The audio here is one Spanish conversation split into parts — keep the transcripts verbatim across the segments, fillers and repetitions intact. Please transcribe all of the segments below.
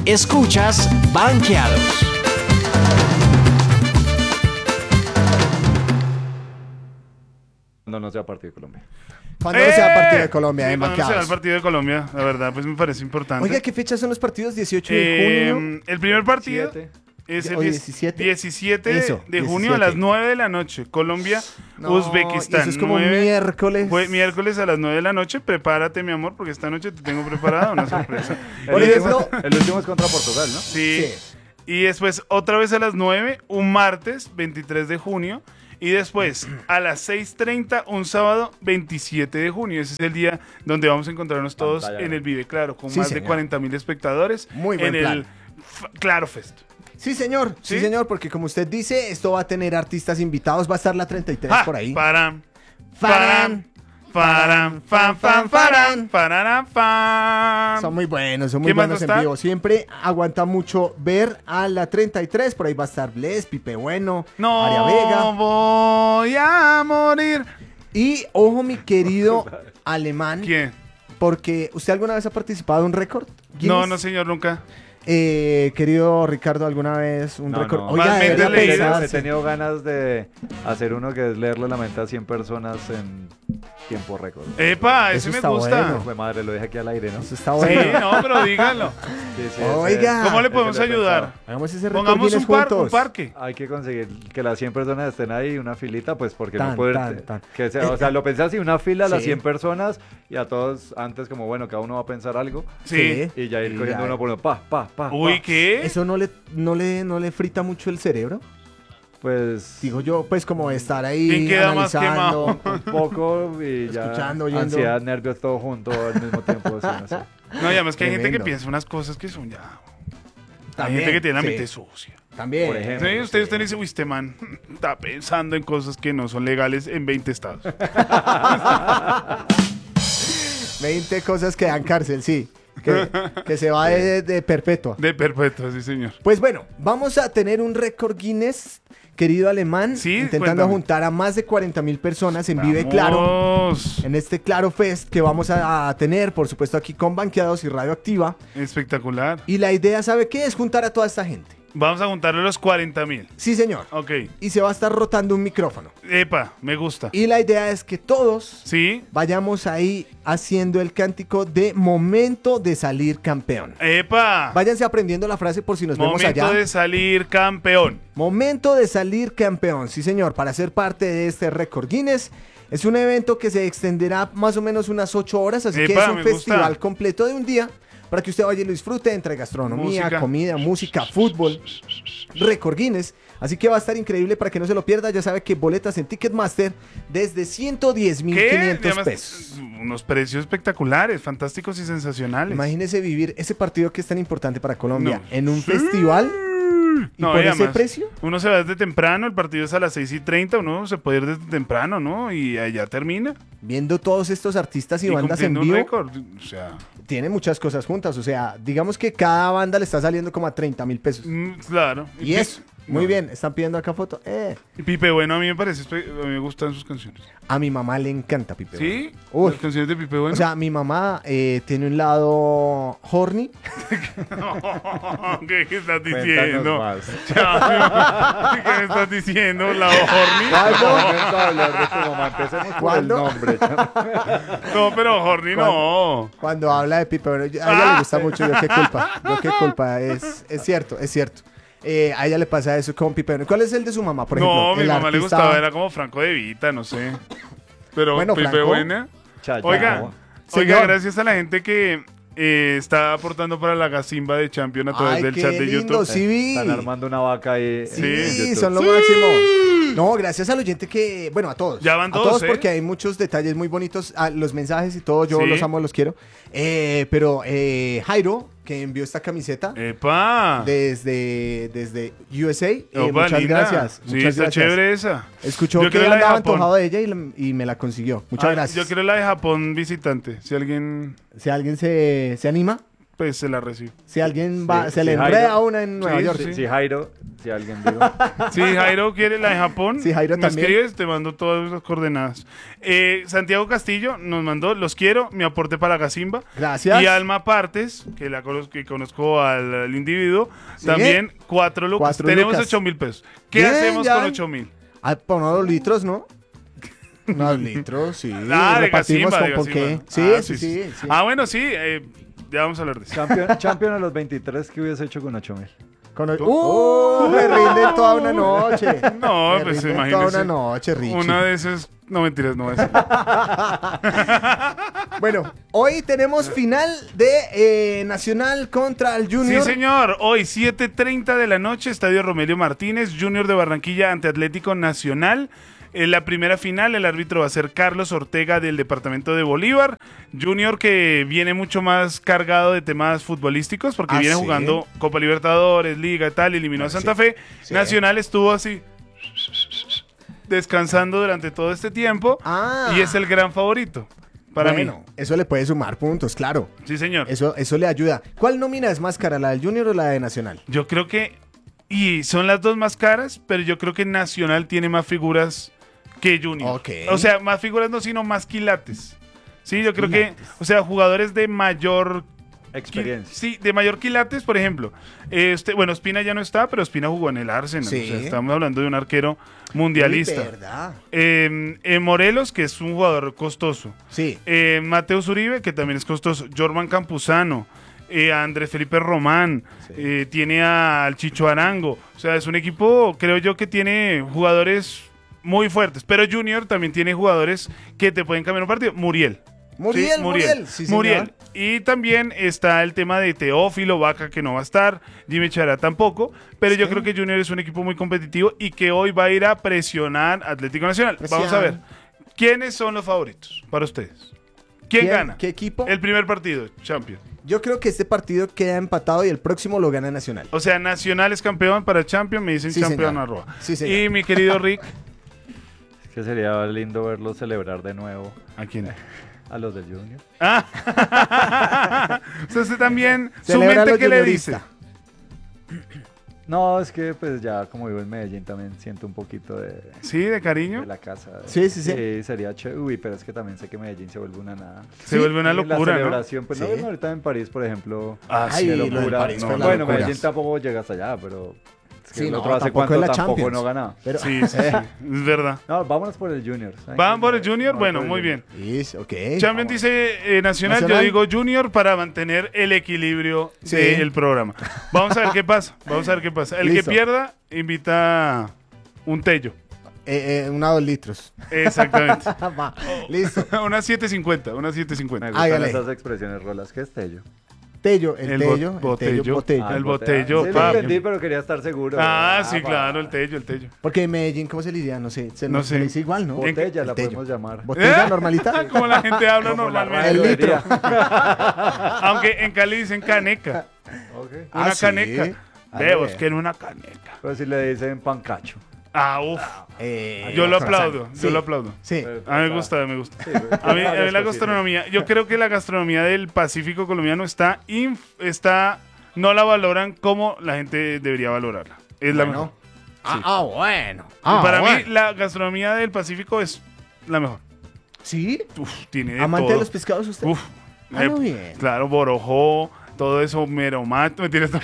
Escuchas Banqueados. Cuando no sea partido de Colombia. Cuando no sea partido de Colombia, sí, en cuando no sea el Banqueados. partido de Colombia, la verdad, pues me parece importante. Oiga, ¿qué fechas son los partidos? dieciocho de Eh, junio. el primer partido Siete. es el Oye, diez- diecisiete. diecisiete Eso, de junio diecisiete. a las nueve de la noche. Colombia, No, Uzbekistán. Eso es como nueve miércoles. Fue miércoles a las nueve de la noche. Prepárate, mi amor, porque esta noche te tengo preparada una sorpresa. Por el, ejemplo- último, el último es contra Portugal, ¿no? Sí. Sí. Y después otra vez a las nueve, un martes, veintitrés de junio. Y después a las seis treinta, un sábado, veintisiete de junio. Ese es el día donde vamos a encontrarnos todos Pantalla. en el Vive Claro, con Sí, más señor. de cuarenta mil espectadores. Muy buen en plan. el F- Claro Fest. Sí, señor. Sí, ¿Sí? señor, porque como usted dice, esto va a tener artistas invitados. Va a estar la treinta y tres ¡Ja! por ahí. Param, Farán. param, fan, fan, faran, pararam, fan. Son muy buenos, son muy ¿Quién más buenos no en está? vivo. Siempre aguanta mucho ver a la treinta y tres. Por ahí va a estar Bless, Pipe Bueno, No Aria Vega. voy a morir. Y ojo, mi querido alemán, ¿Quién? porque ¿usted alguna vez ha participado en un récord? No, Guinness? no, señor, nunca. Eh, querido Ricardo, ¿alguna vez un No, récord? no. Oiga, Más debería mente leída. pensarse. He tenido ganas de hacer uno que es leerle la mente a cien personas en tiempo récord. Epa, Eso ese me está gusta. bueno. Fue madre, lo dije aquí al aire, ¿no? Eso está Sí, bueno. no, pero díganlo. Sí, sí, ese- Oiga. ¿Cómo le ese podemos lo he ayudar? pensado. Hagamos ese récord Pongamos Guinness un, par, un juntos. parque. Hay que conseguir que las cien personas estén ahí, una filita, pues porque Tan, no puede... tan, tan. Que sea, o sea, lo pensé así, una fila a las Sí. cien personas y a todos antes como, bueno, cada uno va a pensar algo Sí. y ya ir Y cogiendo ya. uno por uno, pa, pa, pa, Uy, pa. ¿qué? ¿Eso no le, no, le, no le frita mucho el cerebro? Pues... Digo yo, pues como estar ahí ¿Quién queda más analizando. un poco y ya Escuchando, oyendo. ansiedad, nervios, todo junto al mismo tiempo. Sí, no sé. No, y además que hay gente que Tremendo. piensa unas cosas que son ya... Hay También, gente que tiene la sí. mente sucia. También. Por ejemplo. Sí, usted, usted dice, uy, este man está pensando en cosas que no son legales en veinte estados. veinte cosas que dan cárcel, sí. Que, que se va de, de perpetua. De perpetuo, sí, señor. Pues bueno, vamos a tener un récord Guinness, querido alemán, Sí, intentando cuéntame. juntar a más de cuarenta mil personas en Vive Claro, Vamos. en este Claro Fest que vamos a, a tener, por supuesto, aquí con Banqueados y Radioactiva. Espectacular. Y la idea, ¿sabe qué? Es juntar a toda esta gente. Vamos a juntarle los cuarenta mil. Sí, señor. Ok. Y se va a estar rotando un micrófono. Epa, me gusta. Y la idea es que todos Sí. vayamos ahí haciendo el cántico de momento de salir campeón. Epa. Váyanse aprendiendo la frase por si nos vemos Momento allá. de salir campeón. Momento de salir campeón, sí señor, para ser parte de este récord Guinness. Es un evento que se extenderá más o menos unas ocho horas, así que Epa, es un me festival gusta. completo de un día para que usted vaya y lo disfrute entre gastronomía, Música. comida, música, fútbol, récord Guinness. Así que va a estar increíble para que no se lo pierda. Ya sabe que boletas en Ticketmaster desde ciento diez mil ¿Qué? quinientos Además, pesos. unos precios espectaculares, fantásticos y sensacionales. Imagínese vivir ese partido que es tan importante para Colombia No. en un festival y No, por y ese además, precio. Uno se va desde temprano, el partido es a las seis y treinta, uno se puede ir desde temprano, ¿no? Y allá termina. Viendo todos estos artistas y, Y bandas en cumpliendo un vivo, récord. O sea, tiene muchas cosas juntas. O sea, digamos que cada banda le está saliendo como a treinta mil pesos. mm, claro. Y eso, muy bien, están pidiendo acá foto. Eh. Y Pipe Bueno a mí me parece, espe- a mí me gustan sus canciones. A mi mamá le encanta Pipe Bueno. ¿Sí? Uy. Las canciones de Pipe Bueno. O sea, mi mamá eh, tiene un lado horny. ¿Qué, qué estás Cuéntanos diciendo? más. Ya, ¿qué me estás diciendo? ¿La horny? ¿Cuándo? Momento de hablar de tu mamá. Empecemos por el ¿Cuándo? nombre. No, pero horny no. Cuando habla de Pipe Bueno, a ella Ah. le gusta mucho. Yo qué culpa. Yo qué culpa. Es, es cierto, es cierto. Eh, a ella le pasa eso con Pipe Bueno. ¿Cuál es el de su mamá, por ejemplo? No, mi El mamá le artista- gustaba, era como Franco de Vita, no sé. Pero Bueno, Pipe Franco. Buena. Chayo. Oiga, Señor. oiga, gracias a la gente que eh, está aportando para la Gazimba de Champion a través Ay, del qué chat de lindo, YouTube. sí vi. Están armando una vaca ahí. Sí, en YouTube. son lo máximo. No, gracias al oyente que, bueno, a todos. Ya van a dos, todos ¿eh? porque hay muchos detalles muy bonitos, a los mensajes y todo, yo Sí. los amo, los quiero. Eh, pero eh, Jairo, que envió esta camiseta ¡Epa! desde, desde U S A, eh, Opa, muchas linda. gracias. Sí, muchas está gracias. chévere esa. Escuchó Yo que quiero la de andaba Japón. antojado de ella y, la- y me la consiguió. Muchas Ah, gracias. Yo quiero la de Japón visitante. Si alguien. Si alguien se, se anima, pues se la recibo. Si alguien va, Sí, se sí, le Jairo. enreda una en Nueva Sí, York. Si, sí. si Jairo, si alguien digo. Si Jairo quiere la de Japón, Sí, Jairo me también. escribes, te mando todas las coordenadas. Eh, Santiago Castillo nos mandó, los quiero, mi aporte para Gazimba. Gracias. Y Alma Partes, que la conozco, que conozco al, al individuo, Sí. también cuatro lucas. Cuatro Tenemos lucas. ocho mil pesos. ¿Qué Bien, hacemos ya. con ocho mil? Ah, por unos litros, ¿no? Unos litros, sí. Ah, de Repartimos Gazimba, con de por Gazimba. qué. Sí, Ah, sí, sí, sí. Ah, bueno, sí, eh, ya vamos a hablar de eso. Champion, champion a los veintitrés, ¿qué hubiese hecho con ocho mil? Con el- ¡Uh! Me rinde toda una noche. No, Me pues rinde imagínese. toda una noche, Richie. Una de esas, no mentiras, no es. Bueno, hoy tenemos final de eh, Nacional contra el Junior. Sí, señor. Hoy, siete treinta de la noche, Estadio Romelio Martínez, Junior de Barranquilla ante Atlético Nacional. En la primera final, el árbitro va a ser Carlos Ortega del departamento de Bolívar. Junior que viene mucho más cargado de temas futbolísticos porque Ah, viene ¿sí? jugando Copa Libertadores, Liga y tal, eliminó a Santa sí, Fe. sí. Nacional estuvo así, descansando durante todo este tiempo Ah. y es el gran favorito para Bueno, mí. eso le puede sumar puntos, claro. Sí, señor. Eso, eso le ayuda. ¿Cuál nómina es más cara, la del Junior o la de Nacional? Yo creo que, y son las dos más caras, pero yo creo que Nacional tiene más figuras que Junior. Ok. O sea, más figuras no, sino más quilates. Sí, yo creo que, Quilates. o sea, jugadores de mayor... Experiencia. Sí, de mayor quilates, por ejemplo. Este, bueno, Ospina ya no está, pero Ospina jugó en el Arsenal. Sí. O sea, estamos hablando de un arquero mundialista. Uy, ¿verdad? Eh, eh, Morelos, que es un jugador costoso. Sí. Eh, Mateus Uribe, que también es costoso. Jorman Campuzano. Eh, a Andrés Felipe Román. Sí. eh, tiene al Chicho Arango. O sea, es un equipo, creo yo, que tiene jugadores muy fuertes. Pero Junior también tiene jugadores que te pueden cambiar un partido. Muriel. Muriel, Sí, Muriel. Sí, señor. Muriel. Y también está el tema de Teófilo, Vaca, que no va a estar, Jimmy Chará tampoco, pero yo Sí. creo que Junior es un equipo muy competitivo y que hoy va a ir a presionar Atlético Nacional. Presión. Vamos a ver, ¿quiénes son los favoritos para ustedes? ¿Quién, ¿Quién? gana? ¿Qué equipo? El primer partido, Champions. Yo creo que este partido queda empatado y el próximo lo gana Nacional. O sea, Nacional es campeón para Champions, me dicen Sí, campeón señor. arroba. Sí, señor. Y mi querido Rick, Es que sería lindo verlo celebrar de nuevo ¿a quién? a los del Junior. Ah, o sea, usted también, su Celebra mente, lo ¿qué le juniorista. dice? No, es que pues ya como vivo en Medellín también siento un poquito de, Sí, de cariño. de la casa. Sí, sí, sí. sería chévere. Uy, pero es que también sé que Medellín se vuelve una nada. Se Sí, vuelve una Y locura, la ¿no? celebración, pues Sí. no, ahorita en París, por ejemplo. Ah, Ay, sí, lo de del locura. París No, fue la Bueno, locura. Medellín tampoco llega hasta allá, pero es que Sí, el no, otro hace tampoco cuánto es la tampoco Champions. no gana. Pero, Sí, sí, sí, es verdad. No, vámonos por el Junior. ¿saben? ¿Van por el Junior? Vamos Bueno, por el muy Junior. bien. Is, ok. Champions dice eh, Nacional, Nacional. yo digo Junior para mantener el equilibrio Sí. del programa. Vamos a ver qué pasa. Vamos a ver qué pasa. El Listo. que pierda, invita un tello. Eh, eh, una dos litros. Exactamente. Va, listo. Una siete cincuenta, una siete Me cincuenta. gustan Hágale. esas expresiones, Rolas. ¿Qué es Tello? Tello, el, El tello, bo- el tello, botello. botello. Ah, el bote- botello, Sí, lo papi. entendí, pero quería estar seguro. Ah, sí, pa. claro, el tello, el tello. Porque en Medellín, ¿cómo se le diría? No sé. Se, No se sé. le dice igual, ¿no? Botella El la tello. podemos llamar. ¿Botella ¿Eh? normalita? Como la gente habla Como la normalmente. El radio litro. diría. Aunque en Cali dicen caneca. Ok. Ah, Una sí. caneca. Ah, Vemos bien. que en una caneca. Pero si le dicen pancacho. Ah, uff. Eh, Yo lo croissant. aplaudo, yo Sí, lo aplaudo. Sí. Pero- A mí me gusta, me gusta. Sí, pero- A mí, a mí varias la cositas. gastronomía, yo creo que la gastronomía del Pacífico colombiano está, inf- está, no la valoran como la gente debería valorarla. Es la Bueno. mejor. Ah, ah, bueno. Y Ah, para mí bueno. la gastronomía del Pacífico es la mejor. ¿Sí? Uf, tiene de ¿Amante todo. de los pescados usted? Uf, Ah, eh, no, bien. claro, borojó, todo eso, meromato, me tienes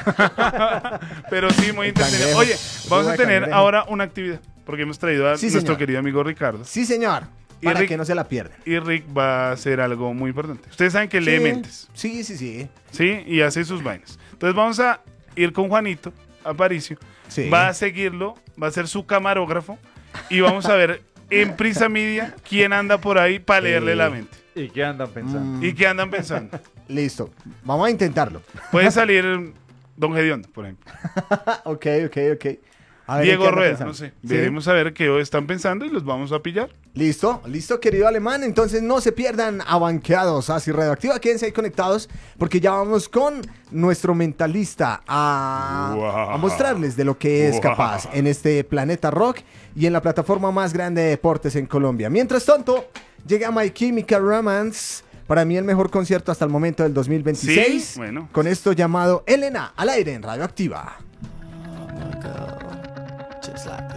pero sí, muy El entretenido. cangrejo. Oye, vamos Uva a de tener cangrejo. ahora una actividad, porque hemos traído a Sí, nuestro señor. querido amigo Ricardo. Sí, señor. Y Para Rick- que no se la pierdan. Y Rick va a hacer algo muy importante. Ustedes saben que lee Sí. mentes, Sí, sí, sí. ¿sí? Y hace sus vainas. Entonces vamos a ir con Juanito, Aparicio. Sí. Va a seguirlo, va a ser su camarógrafo. Y vamos a ver en Prisa Media quién anda por ahí para leerle Eh. la mente. ¿Y qué andan pensando? Mm, ¿Y qué andan pensando? Listo. Vamos a intentarlo. Puede salir Don Gediondo, por ejemplo. ok, ok, ok. A ver, ¿en qué Diego anda Rueda, pensando? no sé. Sí. Veremos a ver qué están pensando y los vamos a pillar. Listo, listo, querido alemán. Entonces no se pierdan abanqueados así radioactiva. Quédense ahí conectados porque ya vamos con nuestro mentalista a, Wow. a mostrarles de lo que es Wow. capaz en este planeta rock y en la plataforma más grande de deportes en Colombia. Mientras tanto, llega My Chemical Romance Para mí el mejor concierto hasta el momento del dos mil veintiséis. Sí, bueno. Con esto llamado Elena al aire en Radioactiva. Just like